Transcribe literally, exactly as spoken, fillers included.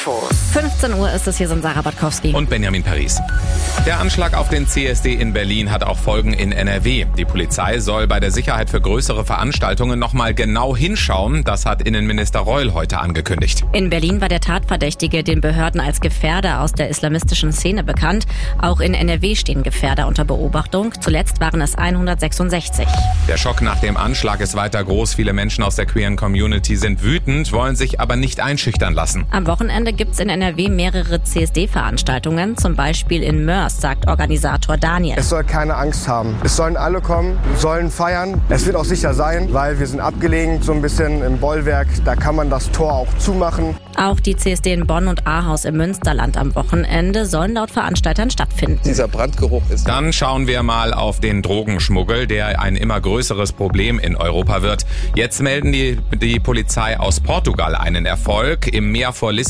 fünfzehn Uhr ist es, hier sind Sarah Batkowski und Benjamin Paris. Der Anschlag auf den C S D in Berlin hat auch Folgen in N R W. Die Polizei soll bei der Sicherheit für größere Veranstaltungen nochmal genau hinschauen. Das hat Innenminister Reul heute angekündigt. In Berlin war der Tatverdächtige den Behörden als Gefährder aus der islamistischen Szene bekannt. Auch in N R W stehen Gefährder unter Beobachtung. Zuletzt waren es hundertsechsundsechzig. Der Schock nach dem Anschlag ist weiter groß. Viele Menschen aus der queeren Community sind wütend, wollen sich aber nicht einschüchtern lassen. Am Wochenende gibt es in N R W mehrere C S D-Veranstaltungen, zum Beispiel in Mörs, sagt Organisator Daniel. Es soll keine Angst haben. Es sollen alle kommen, sollen feiern. Es wird auch sicher sein, weil wir sind abgelegen, so ein bisschen im Bollwerk. Da kann man das Tor auch zumachen. Auch die C S D in Bonn und Ahaus im Münsterland am Wochenende sollen laut Veranstaltern stattfinden. Dieser Brandgeruch ist... Dann schauen wir mal auf den Drogenschmuggel, der ein immer größeres Problem in Europa wird. Jetzt melden die, die Polizei aus Portugal einen Erfolg. Im Meer vor Lissabon